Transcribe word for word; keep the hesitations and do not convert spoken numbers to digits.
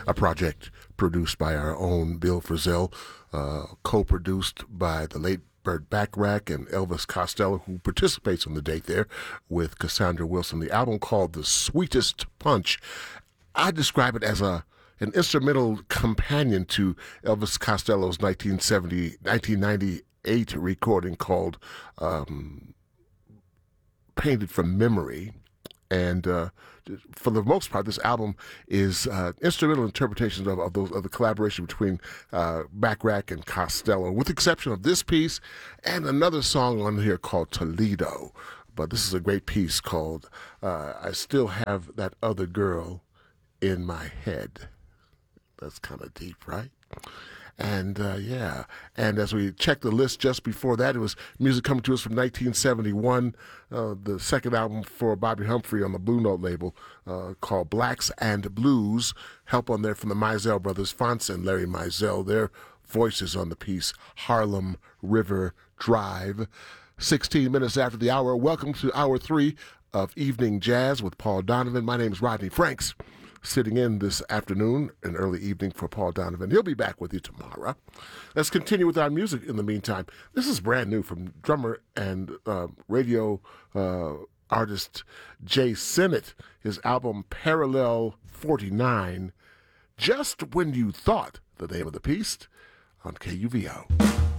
a project produced by our own Bill Frisell, uh, co-produced by the late Burt Bacharach and Elvis Costello, who participates on the date there with Cassandra Wilson. The album called The Sweetest Punch. I describe it as a an instrumental companion to Elvis Costello's nineteen seventy, nineteen ninety-eight recording called um, Painted from Memory. And uh, for the most part, this album is uh, instrumental interpretations of, of, those, of the collaboration between uh, Bacharach and Costello, with the exception of this piece and another song on here called Toledo. But this is a great piece called uh, I Still Have That Other Girl in My Head. That's kind of deep, right? And, uh, yeah, and as we checked the list just before that, it was music coming to us from nineteen seventy-one, uh, the second album for Bobby Humphrey on the Blue Note label uh, called Blacks and Blues. Help on there from the Mizell brothers, Phonce and Larry Mizell. Their voices on the piece, Harlem River Drive. sixteen minutes after the hour, welcome to hour three of Evening Jazz with Paul Donovan. My name is Rodney Franks, sitting in this afternoon and early evening for Paul Donovan. He'll be back with you tomorrow. Let's continue with our music in the meantime. This is brand new from drummer and uh, radio uh, artist Jay Sennett. His album Parallel forty-nine, Just When You Thought, the name of the piece, on K U V O.